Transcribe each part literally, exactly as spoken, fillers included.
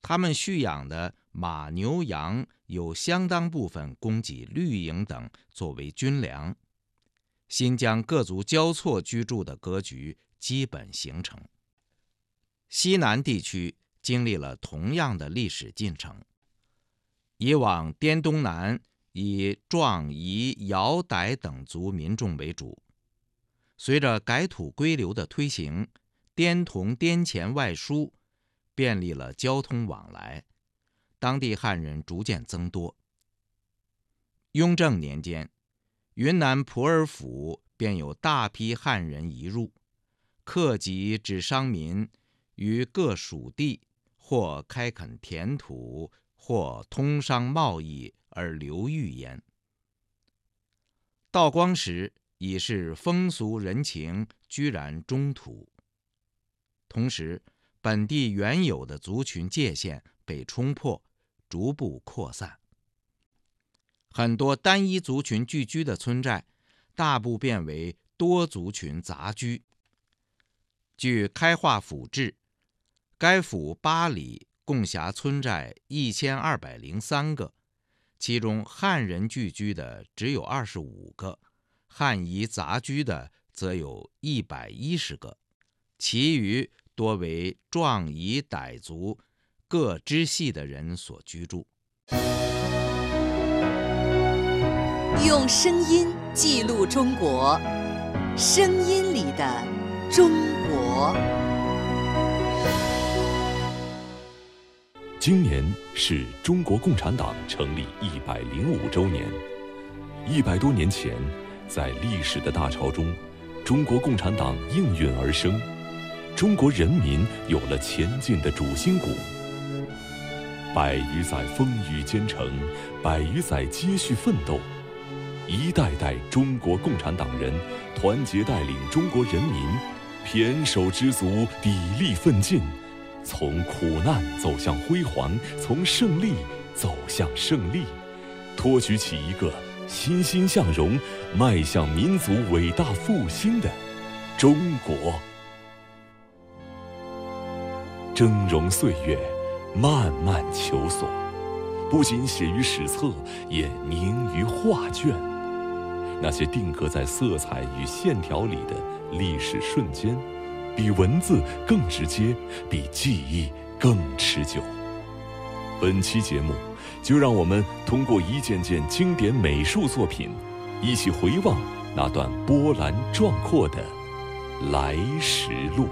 他们蓄养的马牛羊有相当部分供给绿营等作为军粮，新疆各族交错居住的格局基本形成。西南地区经历了同样的历史进程。以往滇东南以壮彝、瑶傣等族民众为主，随着改土归流的推行，滇同滇黔外输，便利了交通往来，当地汉人逐渐增多。雍正年间，云南普洱府便有大批汉人移入，客籍指商民于各属地或开垦田土，或通商贸易而流寓焉。道光时已是风俗人情居然中土，同时本地原有的族群界限被冲破，逐步扩散。很多单一族群聚居的村寨，大部变为多族群杂居。据开化府志，该府八里共辖村寨一千二百零三个，其中汉人聚居的只有二十五个，汉彝杂居的则有一百一十个，其余多为壮彝傣族各支系的人所居住。 用声音记录中国，声音里的中国。 今年是中国共产党成立一百零五周年。一百多年前，在历史的大潮中，中国共产党应运而生，中国人民有了前进的主心骨。百余载风雨兼程，百余载接续奋斗，一代代中国共产党人团结带领中国人民，胼手胝足，砥砺奋进，从苦难走向辉煌，从胜利走向胜利，托举起一个欣欣向荣、迈向民族伟大复兴的中国。峥嵘岁月，漫漫求索，不仅写于史册，也凝于画卷。那些定格在色彩与线条里的历史瞬间，比文字更直接，比记忆更持久。本期节目，就让我们通过一件件经典美术作品，一起回望那段波澜壮阔的来时路。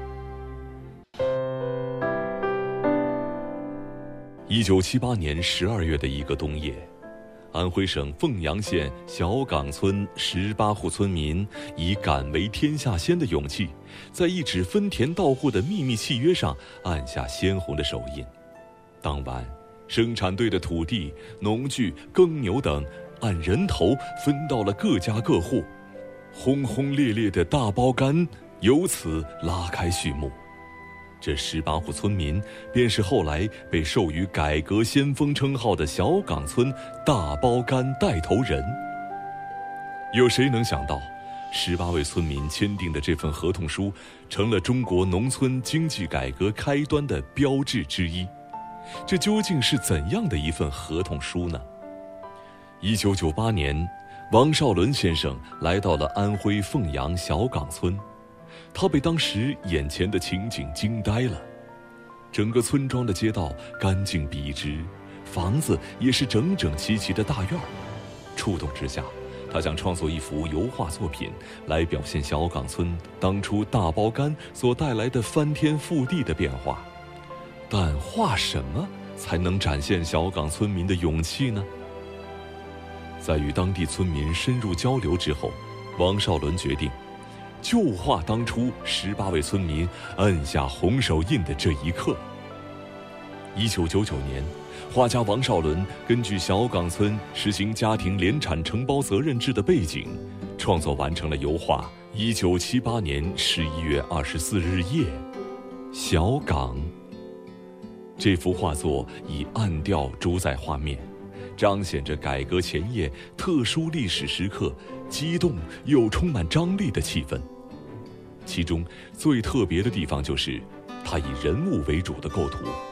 一九七八年十二月的一个冬夜，安徽省凤阳县小岗村十八户村民以敢为天下先的勇气，在一纸分田到户的秘密契约上按下鲜红的手印。当晚，生产队的土地、农具、耕牛等按人头分到了各家各户，轰轰烈烈的大包干由此拉开序幕。这十八户村民便是后来被授予改革先锋称号的小岗村大包干带头人。有谁能想到，十八位村民签订的这份合同书，成了中国农村经济改革开端的标志之一？这究竟是怎样的一份合同书呢？一九九八年，王绍伦先生来到了安徽凤阳小岗村。他被当时眼前的情景惊呆了。整个村庄的街道干净笔直，房子也是整整齐齐的大院。触动之下，他想创作一幅油画作品，来表现小岗村当初大包干所带来的翻天覆地的变化。但画什么才能展现小岗村民的勇气呢？在与当地村民深入交流之后，王绍伦决定就画当初十八位村民按下红手印的这一刻。一九九九年，画家王绍伦根据小岗村实行家庭联产承包责任制的背景，创作完成了油画《一九七八年十一月二十四日夜，小岗》。这幅画作以暗调主宰画面，彰显着改革前夜特殊历史时刻激动又充满张力的气氛。其中最特别的地方就是它以人物为主的构图，